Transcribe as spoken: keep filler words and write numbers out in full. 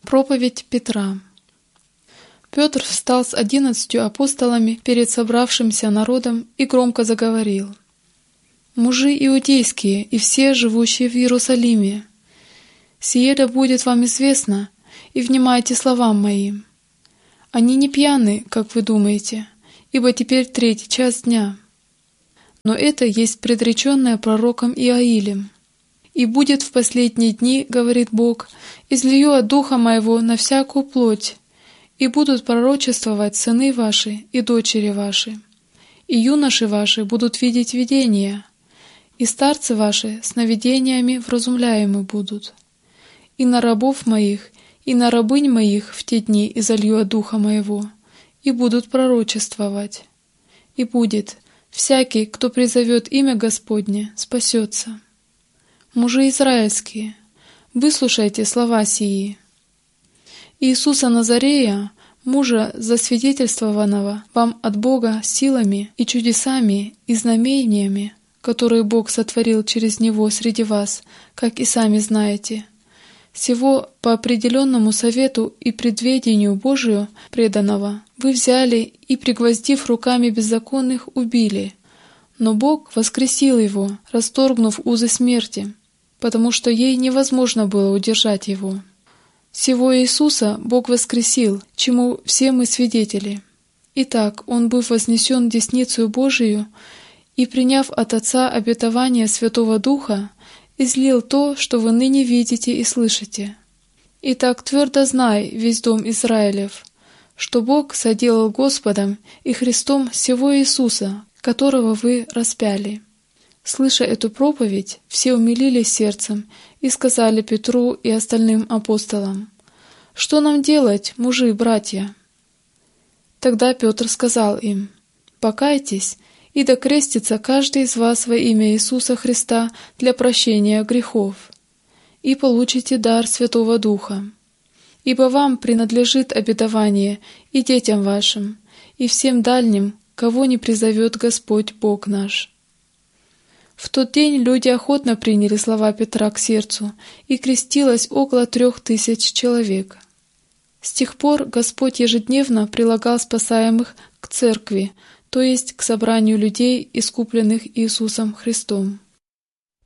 Проповедь Петра. Петр встал с одиннадцатью апостолами перед собравшимся народом и громко заговорил: «Мужи иудейские и все, живущие в Иерусалиме, сие да будет вам известно, и внимайте словам моим. Они не пьяны, как вы думаете, ибо теперь третий час дня. Но это есть предреченное пророком Иоилем. И будет в последние дни, говорит Бог, излию от Духа Моего на всякую плоть, и будут пророчествовать сыны ваши и дочери ваши, и юноши ваши будут видеть видения, и старцы ваши сновидениями вразумляемы будут. И на рабов моих, и на рабынь моих в те дни изолью от Духа Моего, и будут пророчествовать. И будет, всякий, кто призовет имя Господне, спасется. Мужи израильские, выслушайте слова сии. Иисуса Назарея, мужа засвидетельствованного вам от Бога силами и чудесами и знамениями, которые Бог сотворил через Него среди вас, как и сами знаете, сего по определенному совету и предведению Божию преданного вы взяли и, пригвоздив руками беззаконных, убили, но Бог воскресил его, расторгнув узы смерти, потому что ей невозможно было удержать его. Сего Иисуса Бог воскресил, чему все мы свидетели. Итак, Он, быв вознесен десницею Божию и, приняв от Отца обетование Святого Духа, излил то, что вы ныне видите и слышите. Итак, твердо знай, весь дом Израилев, что Бог соделал Господом и Христом сего Иисуса, которого вы распяли». Слыша эту проповедь, все умилились сердцем и сказали Петру и остальным апостолам: «Что нам делать, мужи, братья?» Тогда Петр сказал им: «Покайтесь, и да крестится каждый из вас во имя Иисуса Христа для прощения грехов, и получите дар Святого Духа. Ибо вам принадлежит обетование и детям вашим, и всем дальним, кого не призовет Господь Бог наш». В тот день люди охотно приняли слова Петра к сердцу, и крестилось около трех тысяч человек. С тех пор Господь ежедневно прилагал спасаемых к церкви, то есть к собранию людей, искупленных Иисусом Христом.